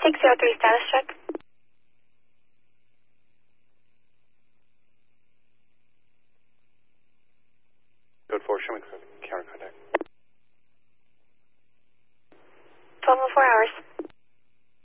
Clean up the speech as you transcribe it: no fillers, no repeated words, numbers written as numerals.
603 status check. Code 4, show me clearly.